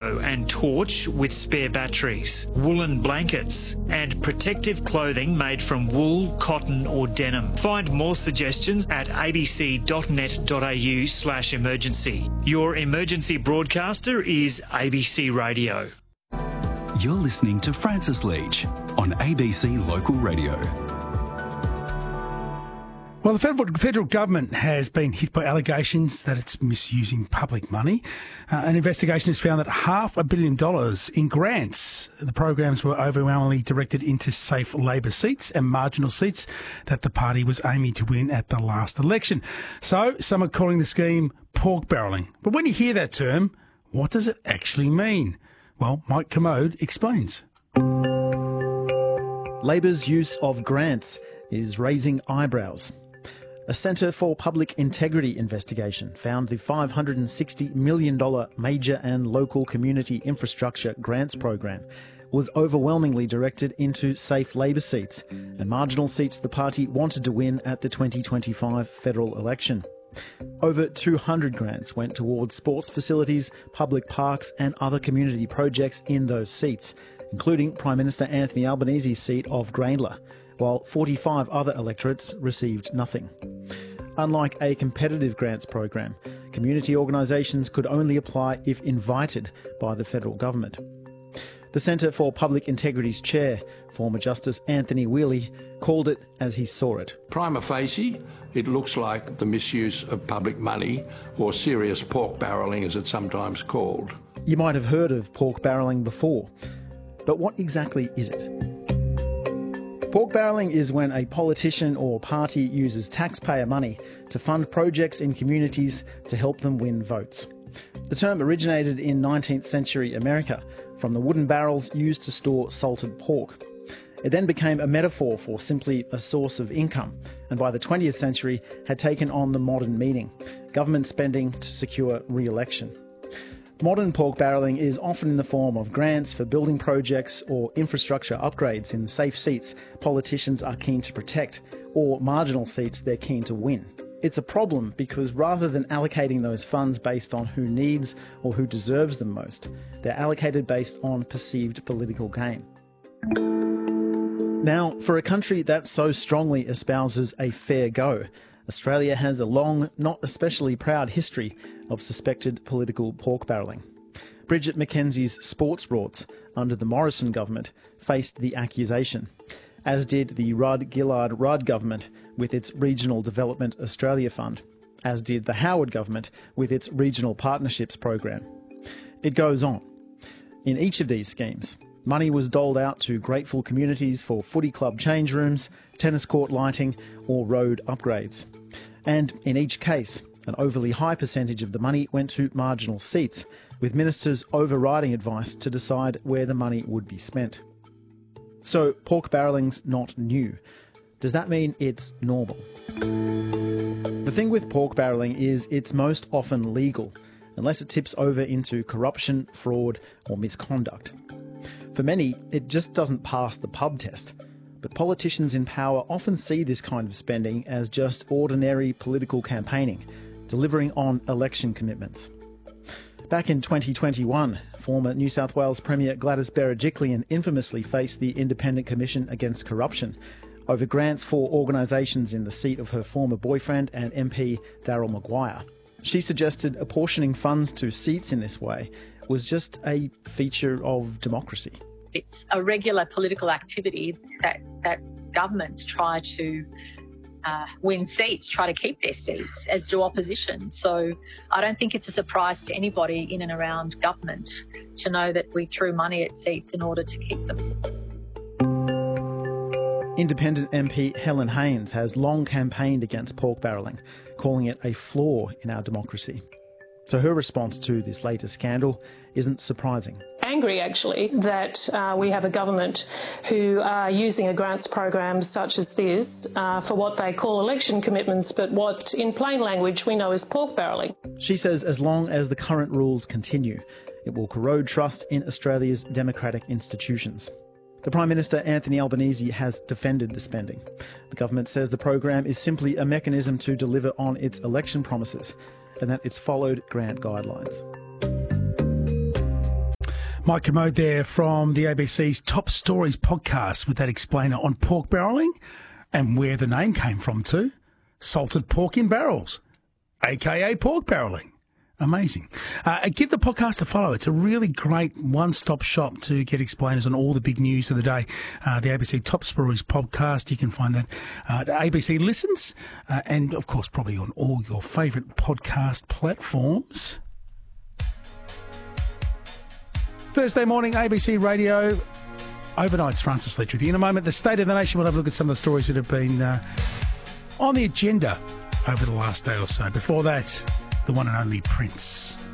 GoPro and torch with spare batteries, woolen blankets, and protective clothing made from wool, cotton or denim. Find more suggestions at abc.net.au/emergency. Your emergency broadcaster is ABC Radio. You're listening to Francis Leach on ABC Local Radio. Well, the federal government has been hit by allegations that it's misusing public money. An investigation has found that $500 million in grants, the programs were overwhelmingly directed into safe Labor seats and marginal seats that the party was aiming to win at the last election. So some are calling the scheme pork barrelling. But when you hear that term, what does it actually mean? Well, Mike Commode explains. Labor's use of grants is raising eyebrows. A Centre for Public Integrity investigation found the $560 million major and local community infrastructure grants program was overwhelmingly directed into safe Labor seats and marginal seats the party wanted to win at the 2025 federal election. Over 200 grants went towards sports facilities, public parks and other community projects in those seats, including Prime Minister Anthony Albanese's seat of Grayndler, while 45 other electorates received nothing. Unlike a competitive grants program, community organisations could only apply if invited by the federal government. The Centre for Public Integrity's chair, former Justice Anthony Whealy, called it as he saw it. Prima facie, it looks like the misuse of public money, or serious pork barrelling as it's sometimes called. You might have heard of pork barrelling before, but what exactly is it? Pork barrelling is when a politician or party uses taxpayer money to fund projects in communities to help them win votes. The term originated in 19th century America from the wooden barrels used to store salted pork. It then became a metaphor for simply a source of income, and by the 20th century had taken on the modern meaning: government spending to secure re-election. Modern pork barrelling is often in the form of grants for building projects or infrastructure upgrades in safe seats politicians are keen to protect, or marginal seats they're keen to win. It's a problem because rather than allocating those funds based on who needs or who deserves them most, they're allocated based on perceived political gain. Now, for a country that so strongly espouses a fair go, Australia has a long, not especially proud history of suspected political pork barrelling. Bridget McKenzie's sports rorts under the Morrison government faced the accusation, as did the Rudd-Gillard-Rudd government with its Regional Development Australia Fund, as did the Howard government with its Regional Partnerships program. It goes on. In each of these schemes, money was doled out to grateful communities for footy club change rooms, tennis court lighting or road upgrades. And in each case, an overly high percentage of the money went to marginal seats, with ministers overriding advice to decide where the money would be spent. So pork barrelling's not new. Does that mean it's normal? The thing with pork barrelling is it's most often legal, unless it tips over into corruption, fraud or misconduct. For many, it just doesn't pass the pub test. But politicians in power often see this kind of spending as just ordinary political campaigning, delivering on election commitments. Back in 2021, former New South Wales Premier Gladys Berejiklian infamously faced the Independent Commission Against Corruption over grants for organisations in the seat of her former boyfriend and MP Daryl Maguire. She suggested apportioning funds to seats in this way was just a feature of democracy. It's a regular political activity that governments try to win seats, try to keep their seats, as do opposition. So I don't think it's a surprise to anybody in and around government to know that we threw money at seats in order to keep them. Independent MP Helen Haines has long campaigned against pork barrelling, calling it a flaw in our democracy. So her response to this latest scandal isn't surprising. Angry, actually, that we have a government who are using a grants program such as this for what they call election commitments, but what in plain language we know is pork barrelling. She says as long as the current rules continue, it will corrode trust in Australia's democratic institutions. The Prime Minister Anthony Albanese has defended the spending. The government says the program is simply a mechanism to deliver on its election promises and that it's followed grant guidelines. Mike Commode there from the ABC's Top Stories podcast with that explainer on pork barrelling and where the name came from too. Salted pork in barrels, a.k.a. pork barrelling. Amazing. Give the podcast a follow. It's a really great one-stop shop to get explainers on all the big news of the day. The ABC Top Stories podcast, you can find that at ABC Listens and, of course, probably on all your favourite podcast platforms. Thursday morning, ABC Radio. Overnight's Francis Leach with you. In a moment, the State of the Nation. We'll have a look at some of the stories that have been on the agenda over the last day or so. Before that, the one and only Prince.